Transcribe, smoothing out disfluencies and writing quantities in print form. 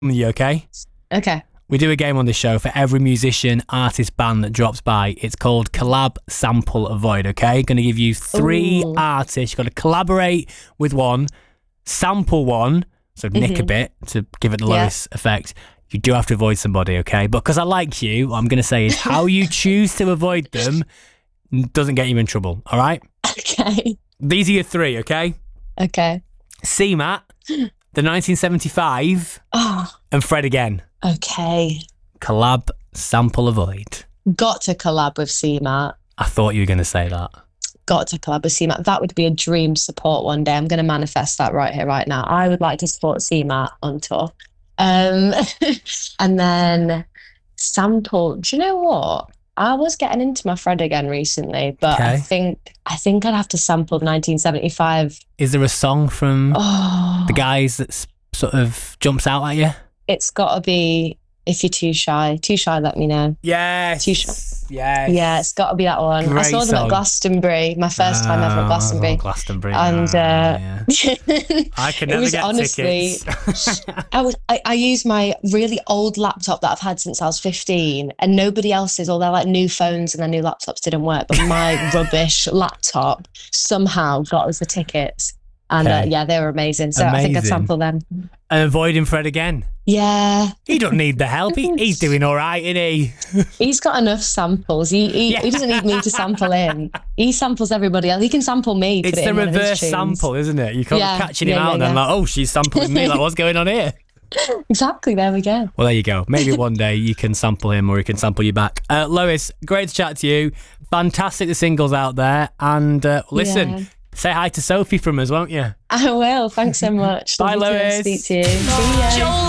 you, okay? Okay. We do a game on this show for every musician, artist, band that drops by. It's called Collab, Sample, Avoid, okay? Going to give you 3 artists. You've got to collaborate with one, sample one, so nick a bit to give it the lowest effect. You do have to avoid somebody, okay? But because I like you, what I'm going to say is how you choose to avoid them doesn't get you in trouble, all right? Okay. These are your 3, okay? Okay. CMAT, the 1975, and Fred again. Okay. Collab, sample, avoid. Got to collab with CMAT. I thought you were going to say that. Got to collab with CMAT. That would be a dream support one day. I'm going to manifest that right here, right now. I would like to support CMAT on tour. And then sample. Do you know what? I was getting into my Fred again recently, but I think I'd have to sample 1975. Is there a song from the guys that sort of jumps out at you? It's got to be If You're Too Shy, let me know. Yes. Too Shy. Yes. Yeah, it's got to be that one. Great I saw them at Glastonbury, my first time ever at Glastonbury. Glastonbury. And I could never get tickets. I used my really old laptop that I've had since I was 15, and nobody else's, all their like new phones and their new laptops didn't work, but my rubbish laptop somehow got us the tickets. And they were amazing. So I think I'd sample them. And avoiding Fred again. Yeah. He don't need the help. He's doing all right, isn't he? He's got enough samples. He doesn't need me to sample him. He samples everybody else. He can sample me. It's the reverse sample, isn't it? You're catching him out and then like, oh, she's sampling me. Like, what's going on here? Exactly. There we go. Well, there you go. Maybe one day you can sample him or he can sample you back. Lois, great to chat to you. Fantastic the singles out there. And listen, say hi to Sophie from us, won't you? I will. Thanks so much. Bye, Lois. Speak to you. See ya.